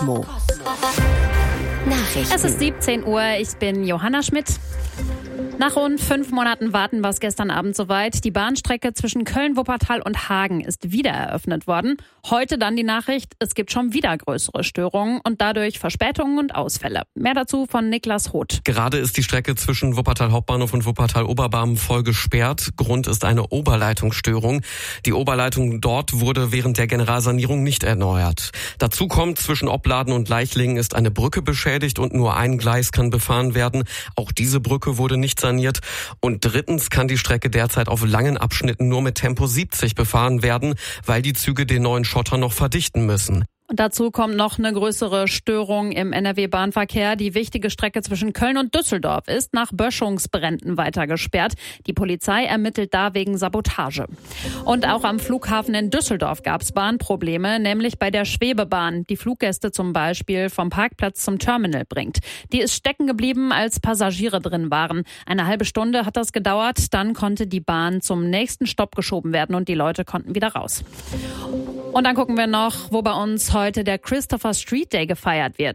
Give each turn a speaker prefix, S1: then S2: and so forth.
S1: Nachrichten.
S2: Es ist 17 Uhr, ich bin Johanna Schmidt. Nach rund 5 Monaten Warten war es gestern Abend soweit. Die Bahnstrecke zwischen Köln, Wuppertal und Hagen ist wieder eröffnet worden. Heute dann die Nachricht, es gibt schon wieder größere Störungen und dadurch Verspätungen und Ausfälle. Mehr dazu von Niklas Roth.
S3: Gerade ist die Strecke zwischen Wuppertal Hauptbahnhof und Wuppertal Oberbarm voll gesperrt. Grund ist eine Oberleitungsstörung. Die Oberleitung dort wurde während der Generalsanierung nicht erneuert. Dazu kommt, zwischen Opladen und Leichlingen ist eine Brücke beschädigt und nur ein Gleis kann befahren werden. Auch diese Brücke wurde nicht saniert. Und drittens kann die Strecke derzeit auf langen Abschnitten nur mit Tempo 70 befahren werden, weil die Züge den neuen Schotter noch verdichten müssen.
S2: Und dazu kommt noch eine größere Störung im NRW-Bahnverkehr. Die wichtige Strecke zwischen Köln und Düsseldorf ist nach Böschungsbränden weiter gesperrt. Die Polizei ermittelt da wegen Sabotage. Und auch am Flughafen in Düsseldorf gab es Bahnprobleme, nämlich bei der Schwebebahn, die Fluggäste zum Beispiel vom Parkplatz zum Terminal bringt. Die ist stecken geblieben, als Passagiere drin waren. Eine halbe Stunde hat das gedauert, dann konnte die Bahn zum nächsten Stopp geschoben werden und die Leute konnten wieder raus. Und dann gucken wir noch, wo bei uns heute der Christopher Street Day gefeiert wird.